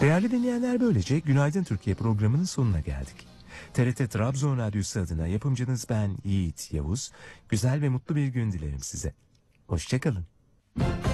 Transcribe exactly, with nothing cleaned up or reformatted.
Değerli dinleyenler, böylece Günaydın Türkiye programının sonuna geldik. T R T Trabzon Radyosu adına yapımcınız ben Yiğit Yavuz. Güzel ve mutlu bir gün dilerim size. Hoşçakalın.